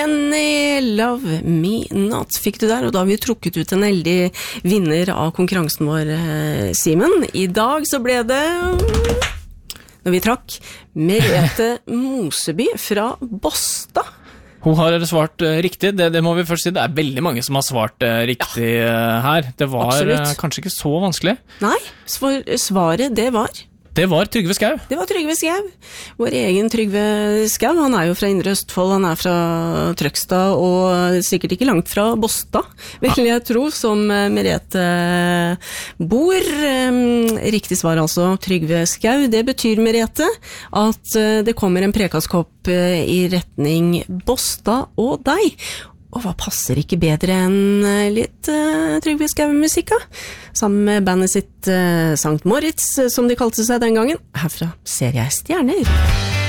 Love Me Not fikk du der, og da har vi trukket ut en heldig vinner av konkurransen vår, Simen. I dag så ble det, når vi trakk, Merete Moseby fra Båstad. Hun har svart riktig, det må vi først si. Det er veldig mange som har svart riktig her. Det var absolutt. Kanskje ikke så vanskelig. Nei, svaret det var... Det var Trygve Skau. Det var Trygve Skau. Vår egen Trygve Skau. Han er jo fra Indre Østfold, han er fra Trøgstad, og sikkert ikke langt fra Båstad, vil jeg tro, som Merete bor. Riktig svar altså, Trygve Skau. Det betyr, Merete, at det kommer en prekastkopp i retning Båstad og deg. Og hva passer ikke bedre enn litt Trygve Skau-musikk, sammen med bandet sitt Sankt Moritz, som de kalte seg den gangen. Herfra ser jeg stjerner.